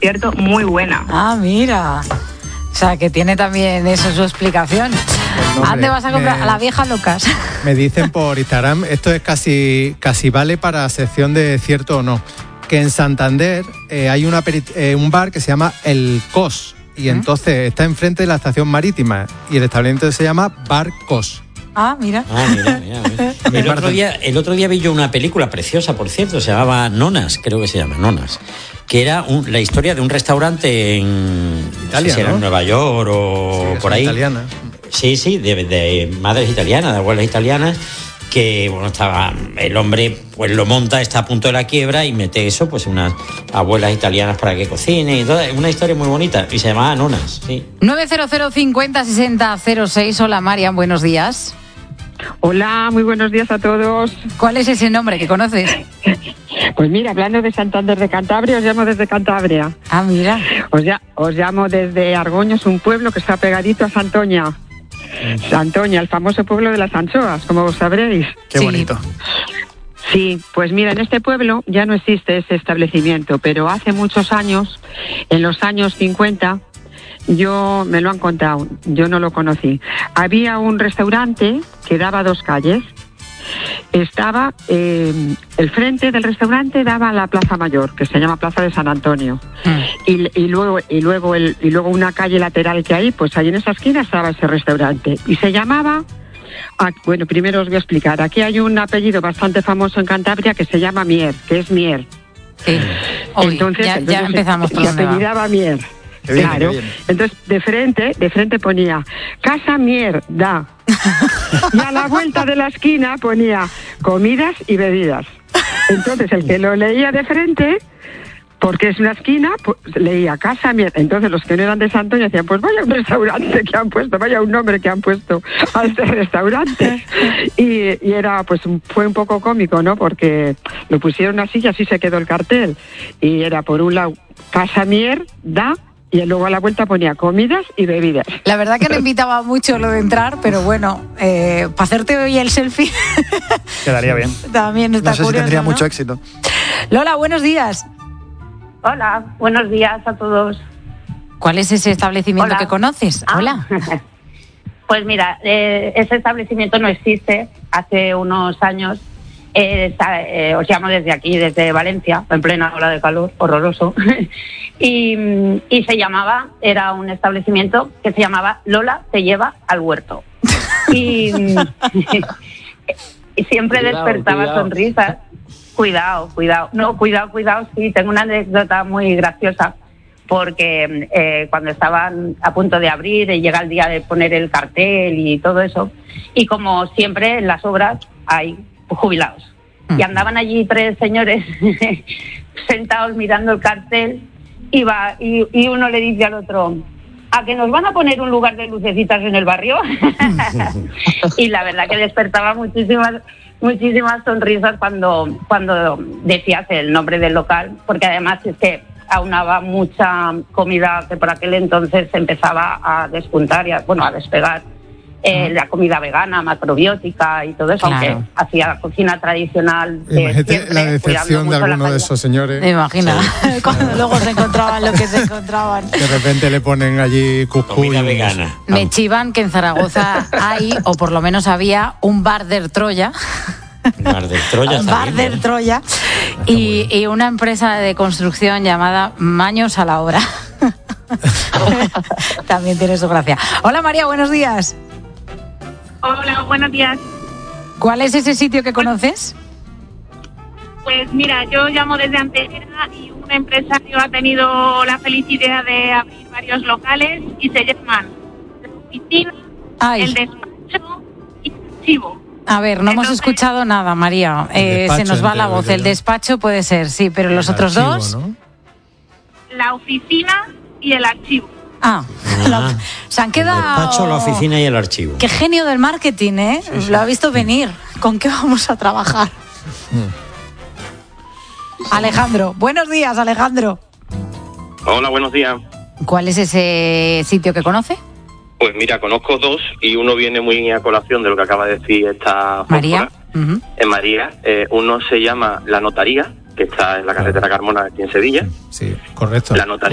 cierto, muy buena. Ah, mira. O sea, que tiene también eso su explicación. No, ¿A dónde vas a comprar? A la vieja locas. Me dicen por Instagram, esto es casi vale para sección de cierto o no, que en Santander hay un bar que se llama El Cos, y entonces está enfrente de la estación marítima, y el establecimiento se llama Bar Cos. Ah, mira. Mira. El otro día vi yo una película preciosa, por cierto, se llamaba Nonas, creo que se llama Nonas, que era la historia de un restaurante en Italia, no sé si era ¿no? en Nueva York o Sí, por ahí. Italiana. Sí, de madres italianas, de abuelas italianas, que bueno, el hombre pues lo monta, está a punto de la quiebra y mete eso, pues unas abuelas italianas para que cocinen y todo. Es una historia muy bonita y se llamaba Nonas, sí. 900 50 60 06. Hola, Marian, buenos días. Hola, muy buenos días a todos. ¿Cuál es ese nombre que conoces? Pues mira, hablando de Santander de Cantabria, os llamo desde Cantabria. Ah, mira. Os llamo desde Argoños, un pueblo que está pegadito a Santoña. Santoña, el famoso pueblo de las anchoas, como vos sabréis. Qué bonito. Sí, pues mira, en este pueblo ya no existe ese establecimiento, pero hace muchos años, en los años 50, me lo han contado, yo no lo conocí. Había un restaurante que daba 2 calles. Estaba el frente del restaurante daba a la Plaza Mayor, que se llama Plaza de San Antonio, y luego una calle lateral que hay, pues ahí en esa esquina estaba ese restaurante y se llamaba, bueno, primero os voy a explicar. Aquí hay un apellido bastante famoso en Cantabria que se llama Mier, que es Mier. Sí. Entonces ya empezamos por se donde va. apellidaba Mier. Qué bien, Claro. qué bien. Entonces de frente ponía Casa Mierda. Y a la vuelta de la esquina ponía comidas y bebidas. Entonces el que lo leía de frente, porque es una esquina, pues, leía Casa Mierda. Entonces los que no eran de Santoña decían, pues vaya un restaurante que han puesto, vaya un nombre que han puesto a este restaurante. Y era, pues fue un poco cómico, ¿no? Porque lo pusieron así y así se quedó el cartel. Y era por un lado Casa Mierda, y luego a la vuelta ponía comidas y bebidas. La verdad que no invitaba mucho lo de entrar, pero bueno, para hacerte hoy el selfie Quedaría bien. también está No sé curioso, si tendría ¿no? mucho éxito. Lola, buenos días. Hola, buenos días a todos. ¿Cuál es ese establecimiento Hola. que conoces? Hola. Pues mira, ese establecimiento no existe. Hace unos años, os llamo desde aquí, desde Valencia, en plena ola de calor, horroroso. y era un establecimiento que se llamaba Lola te lleva al huerto. Y siempre despertaba sonrisas. Cuidado. No, cuidado, sí, tengo una anécdota muy graciosa. Porque cuando estaban a punto de abrir, llega el día de poner el cartel y todo eso, y como siempre en las obras hay jubilados, y andaban allí 3 señores sentados mirando el cartel, y uno le dice al otro, ¿a que nos van a poner un lugar de lucecitas en el barrio? Y la verdad que despertaba muchísimas sonrisas cuando decías el nombre del local, porque además es que aunaba mucha comida que por aquel entonces empezaba a despuntar y a despegar. La comida vegana, macrobiótica y todo eso, Claro. aunque hacía cocina tradicional. Imagínate siempre, la decepción de cuidando mucho la alguno de calidad. esos señores. Me imagino. Cuando luego se encontraban lo que se encontraban. De repente le ponen allí cuscús. Comida y hummus. vegana. Me chivan que en Zaragoza hay, o por lo menos había, un bar del Troya. Bar del Troya está Bar bien, del ¿eh? Troya y una empresa de construcción llamada Maños a la Obra. También tiene su gracia. Hola María, buenos días. Hola, buenos días. ¿Cuál es ese sitio que conoces? Pues mira, yo llamo desde Antequera y un empresario ha tenido la feliz idea de abrir varios locales y se llaman la oficina, el despacho y el archivo. A ver, no hemos escuchado nada, María. Se nos va la voz. El despacho puede ser, sí, pero los otros dos. ¿No? La oficina y el archivo. Se han quedado. El despacho, la oficina y el archivo. Qué genio del marketing, ¿eh? Sí. Lo ha visto venir. ¿Con qué vamos a trabajar? Alejandro, buenos días, Alejandro. Hola, buenos días. ¿Cuál es ese sitio que conoce? Pues mira, conozco 2 y uno viene muy a colación de lo que acaba de decir esta María. fósfora. En María. Uno se llama La Notaría, que está en la carretera Carmona aquí en Sevilla. Sí, correcto. La Notaría